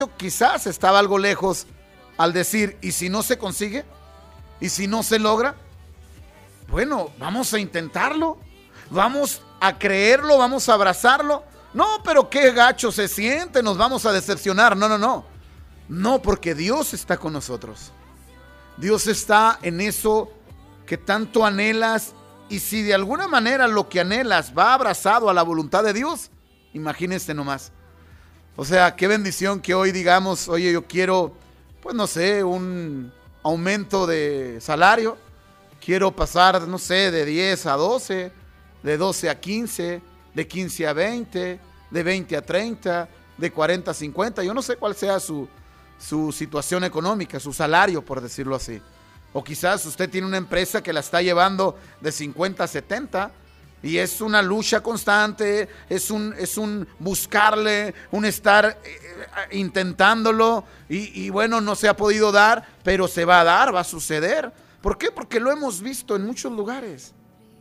quizás estaba algo lejos al decir, ¿y si no se consigue? ¿Y si no se logra? Bueno, vamos a intentarlo, vamos a creerlo, vamos a abrazarlo. No, pero qué gacho se siente, nos vamos a decepcionar. No, porque Dios está con nosotros. Dios está en eso que tanto anhelas, y si de alguna manera lo que anhelas va abrazado a la voluntad de Dios, imagínense nomás. O sea, qué bendición que hoy digamos, oye, yo quiero, pues no sé, un aumento de salario, quiero pasar, no sé, de 10 a 12, de 12 a 15, de 15 a 20, de 20 a 30, de 40 a 50, yo no sé cuál sea su situación económica, su salario, por decirlo así. O quizás usted tiene una empresa que la está llevando de 50 a 70 y es una lucha constante, es un buscarle, un estar intentándolo y bueno, no se ha podido dar, pero se va a dar, va a suceder. ¿Por qué? Porque lo hemos visto en muchos lugares.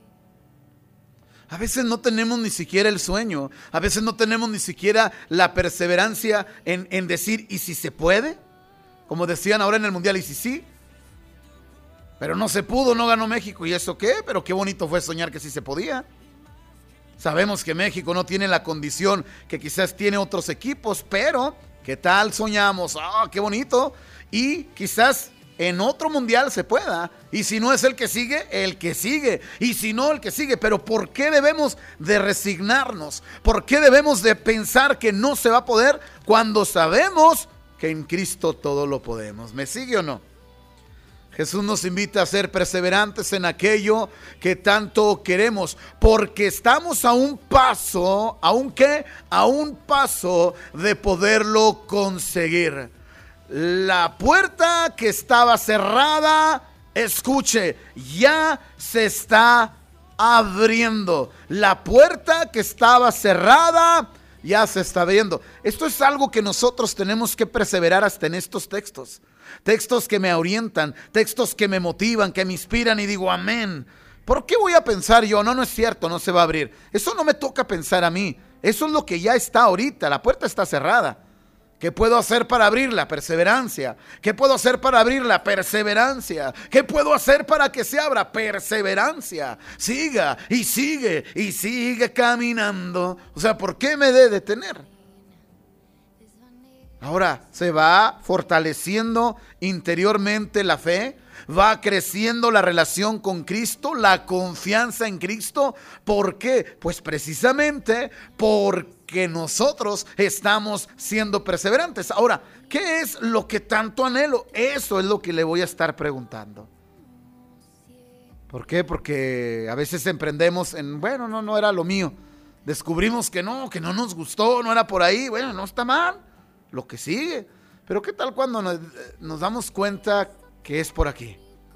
A veces no tenemos ni siquiera el sueño, a veces no tenemos ni siquiera la perseverancia en decir, ¿y si se puede? Como decían ahora en el Mundial, ¿y si sí? Pero no se pudo, no ganó México, ¿y eso qué? Pero qué bonito fue soñar que sí se podía. Sabemos que México no tiene la condición que quizás tiene otros equipos, pero ¿qué tal soñamos? ¡Ah, qué bonito! Y quizás en otro mundial se pueda, y si no es el que sigue, y si no, el que sigue. Pero ¿por qué debemos de resignarnos? ¿Por qué debemos de pensar que no se va a poder cuando sabemos que en Cristo todo lo podemos? ¿Me sigue o no? Jesús nos invita a ser perseverantes en aquello que tanto queremos, porque estamos a un paso, ¿a un qué? A un paso de poderlo conseguir. La puerta que estaba cerrada, escuche, ya se está abriendo. La puerta que estaba cerrada ya se está abriendo. Esto es algo que nosotros tenemos que perseverar hasta en estos textos. Textos que me orientan, textos que me motivan, que me inspiran y digo amén. ¿Por qué voy a pensar yo? No es cierto, no se va a abrir. Eso no me toca pensar a mí. Eso es lo que ya está ahorita. La puerta está cerrada. ¿Qué puedo hacer para abrirla? Perseverancia. ¿Qué puedo hacer para abrirla? Perseverancia. ¿Qué puedo hacer para que se abra? Perseverancia. Siga y sigue y sigue caminando. O sea, ¿por qué me de detener? Ahora, se va fortaleciendo interiormente la fe, va creciendo la relación con Cristo, la confianza en Cristo. ¿Por qué? Pues precisamente porque nosotros estamos siendo perseverantes. Ahora, ¿qué es lo que tanto anhelo? Eso es lo que le voy a estar preguntando. ¿Por qué? Porque a veces emprendemos en, bueno, no era lo mío. Descubrimos que no nos gustó, no era por ahí. Bueno, no está mal. Lo que sigue. Pero ¿qué tal cuando nos damos cuenta que es por aquí?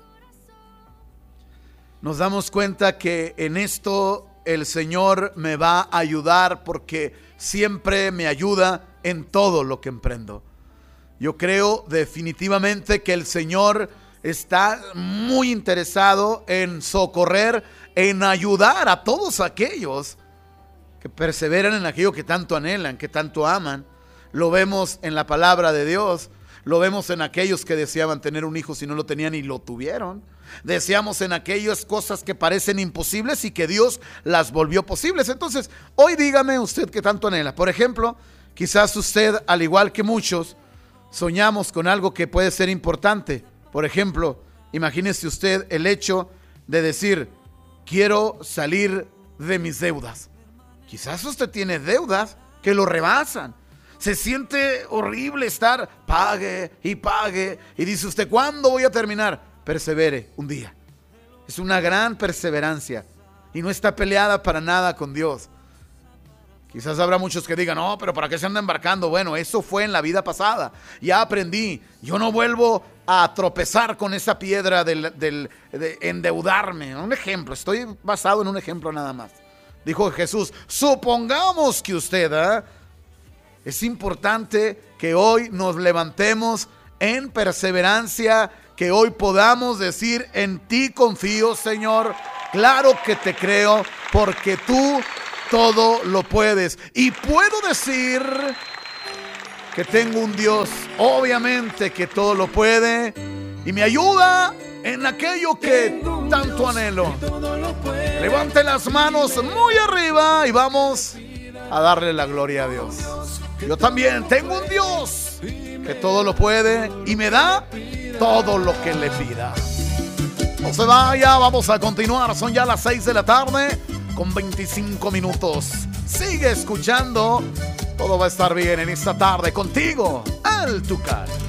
Nos damos cuenta que en esto el Señor me va a ayudar, porque siempre me ayuda en todo lo que emprendo. Yo creo definitivamente que el Señor está muy interesado en socorrer, en ayudar a todos aquellos que perseveran en aquello que tanto anhelan, que tanto aman. Lo vemos en la palabra de Dios. Lo vemos en aquellos que deseaban tener un hijo si no lo tenían y lo tuvieron. Deseamos en aquellas cosas que parecen imposibles y que Dios las volvió posibles. Entonces, hoy dígame usted qué tanto anhela. Por ejemplo, quizás usted, al igual que muchos, soñamos con algo que puede ser importante. Por ejemplo, imagínese usted el hecho de decir, quiero salir de mis deudas. Quizás usted tiene deudas que lo rebasan. Se siente horrible estar pague y dice usted, ¿cuándo voy a terminar? Persevere un día. Es una gran perseverancia y no está peleada para nada con Dios. Quizás habrá muchos que digan, no, pero ¿para qué se anda embarcando? Bueno, eso fue en la vida pasada. Ya aprendí. Yo no vuelvo a tropezar con esa piedra de endeudarme. Un ejemplo, estoy basado en un ejemplo nada más. Dijo Jesús, supongamos que usted... Es importante que hoy nos levantemos en perseverancia, que hoy podamos decir, en ti confío, Señor, claro que te creo, porque tú todo lo puedes. Y puedo decir que tengo un Dios, obviamente, que todo lo puede y me ayuda en aquello que tanto anhelo. Levanten las manos muy arriba y vamos a darle la gloria a Dios. Yo también tengo un Dios que todo lo puede y me da todo lo que le pida. No se vaya, vamos a continuar. Son ya las 6 de la tarde con 25 minutos. Sigue escuchando. Todo va a estar bien en esta tarde contigo, El Tucán.